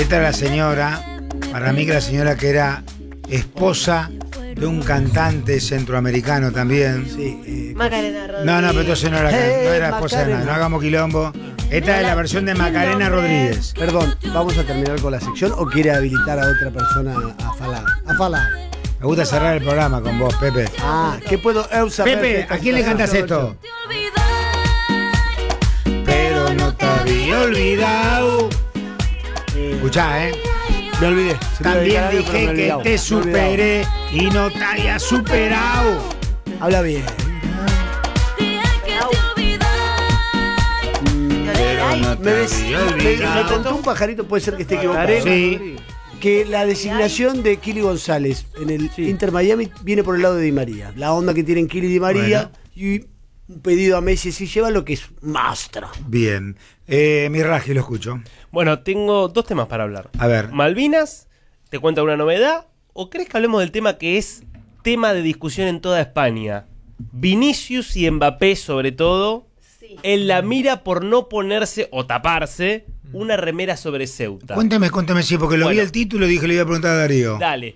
Esta era la señora, para mí que la señora que era esposa de un cantante centroamericano también. Sí, Macarena Rodríguez. No, pero entonces no era esposa de Macarena. nadie, no hagamos quilombo. Esta es la versión de Macarena Rodríguez. Perdón, ¿vamos a terminar con la sección o quiere habilitar a otra persona a falar? A falar. Me gusta cerrar el programa con vos, Pepe. ¿Qué puedo usar? Pepe, ¿a quién le cantas esto? Pero no te había olvidado. Escuchá, Me olvidé. Se me También iba a dedicar a algo, pero dije me he que olvidado. te Me he superé y no te haya superado. olvidado. Habla bien. Pero no te había Me olvidado. contó un pajarito, puede ser que esté equivocado. Sí. Que la designación de Kili González en el Inter Miami viene por el lado de Di María. La onda que tienen Kili y Di María y un pedido a Messi si lleva lo que es maestro. Bien. Mi Raji, lo escucho. Bueno, tengo dos temas para hablar. A ver. Malvinas, ¿te cuenta una novedad? ¿O crees que hablemos del tema que es tema de discusión en toda España? Vinicius y Mbappé, sobre todo, en la mira por no ponerse o taparse una remera sobre Ceuta. Cuéntame, sí, porque lo vi el título y dije le iba a preguntar a Darío. Dale.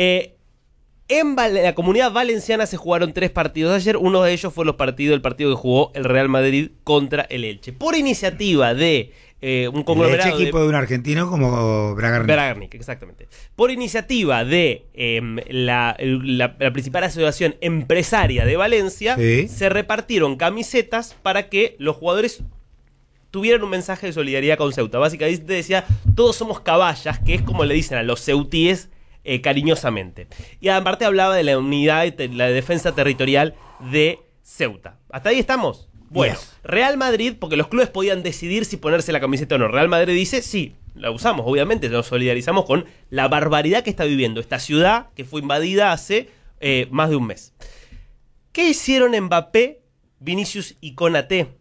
En la Comunidad Valenciana se jugaron 3 partidos ayer. Uno de ellos fue el partido que jugó el Real Madrid contra el Elche. Por iniciativa de un conglomerado El equipo de un argentino como Bragarnik. Bragarnik, exactamente. Por iniciativa de la principal asociación empresaria de Valencia, se repartieron camisetas para que los jugadores tuvieran un mensaje de solidaridad con Ceuta. Básicamente decía, todos somos caballas, que es como le dicen a los ceutíes cariñosamente. Y aparte hablaba de la unidad y la defensa territorial de Ceuta. ¿Hasta ahí estamos? Bueno, Real Madrid, porque los clubes podían decidir si ponerse la camiseta o no. Real Madrid dice, sí, la usamos, obviamente, nos solidarizamos con la barbaridad que está viviendo esta ciudad que fue invadida hace más de un mes. ¿Qué hicieron Mbappé, Vinicius y Konaté?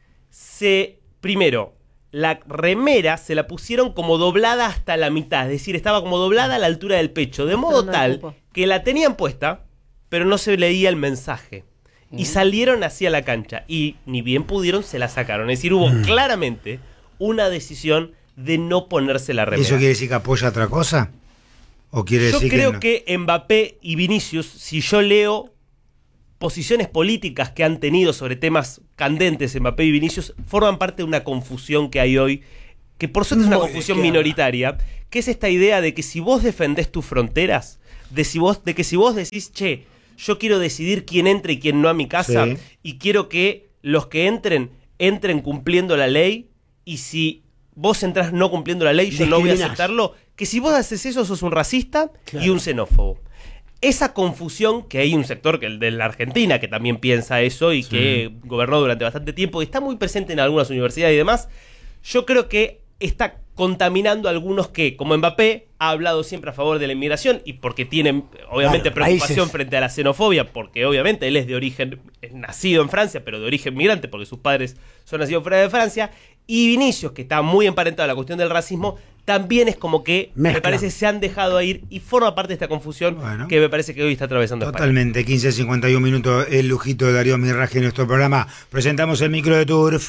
Primero, la remera se la pusieron como doblada hasta la mitad, es decir, estaba como doblada a la altura del pecho, de modo tal que la tenían puesta, pero no se leía el mensaje. Y salieron hacia la cancha y ni bien pudieron, se la sacaron. Es decir, hubo claramente una decisión de no ponerse la remera. ¿Eso quiere decir que apoya otra cosa? ¿O quiere decir Yo creo no? que Mbappé y Vinicius, si yo leo posiciones políticas que han tenido sobre temas candentes, Mbappé y Vinicius, forman parte de una confusión que hay hoy, que por suerte es una confusión minoritaria, que es esta idea de que si vos defendés tus fronteras, de que si vos decís, che, yo quiero decidir quién entra y quién no a mi casa, y quiero que los que entren cumpliendo la ley, y si vos entrás no cumpliendo la ley, yo no voy a aceptarlo, que si vos haces eso sos un racista y un xenófobo. Esa confusión, que hay un sector que el de la Argentina que también piensa eso y que gobernó durante bastante tiempo y está muy presente en algunas universidades y demás, yo creo que está contaminando a algunos que, como Mbappé, ha hablado siempre a favor de la inmigración y porque tienen, obviamente, preocupación frente a la xenofobia, porque obviamente él es de origen, es nacido en Francia, pero de origen migrante, porque sus padres son nacidos fuera de Francia, y Vinicius, que está muy emparentado a la cuestión del racismo, también es como que, me parece, se han dejado ir y forma parte de esta confusión que me parece que hoy está atravesando totalmente. España. 15:51 minutos, el lujito de Darío Mirraje en nuestro programa. Presentamos el micro de Turf.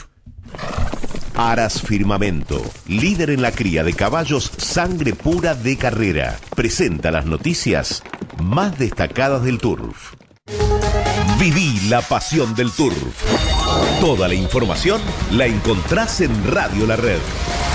Aras Firmamento, líder en la cría de caballos sangre pura de carrera, presenta las noticias más destacadas del Turf. Viví la pasión del Turf. Toda la información la encontrás en Radio La Red.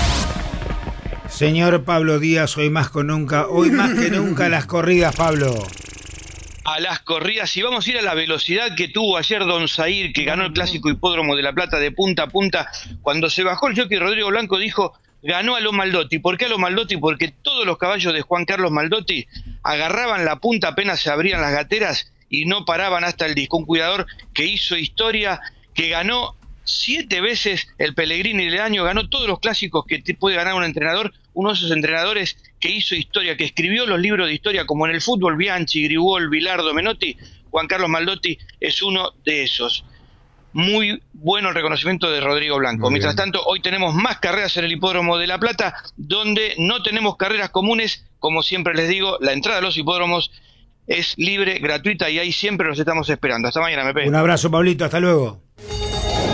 Señor Pablo Díaz, hoy más que nunca las corridas, Pablo. A las corridas, y vamos a ir a la velocidad que tuvo ayer Don Zair, que ganó el clásico hipódromo de La Plata de punta a punta. Cuando se bajó el jockey, Rodrigo Blanco dijo, ganó a lo Maldotti. ¿Por qué a lo Maldotti? Porque todos los caballos de Juan Carlos Maldotti agarraban la punta apenas se abrían las gateras y no paraban hasta el disco. Un cuidador que hizo historia, que ganó 7 veces el Pellegrini del año, ganó todos los clásicos que te puede ganar un entrenador, uno de esos entrenadores que hizo historia, que escribió los libros de historia, como en el fútbol, Bianchi, Gribol, Bilardo, Menotti. Juan Carlos Maldotti es uno de esos. Muy bueno el reconocimiento de Rodrigo Blanco. Mientras tanto, hoy tenemos más carreras en el hipódromo de La Plata, donde no tenemos carreras comunes. Como siempre les digo, la entrada a los hipódromos es libre, gratuita, y ahí siempre los estamos esperando. Hasta mañana, MP. Un abrazo, Pablito, hasta luego.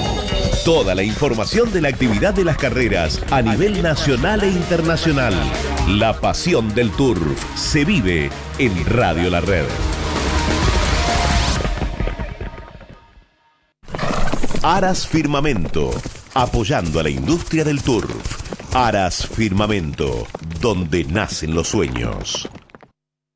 Toda la información de la actividad de las carreras a nivel nacional e internacional. La pasión del turf se vive en Radio La Red. Aras Firmamento, apoyando a la industria del turf. Aras Firmamento, donde nacen los sueños.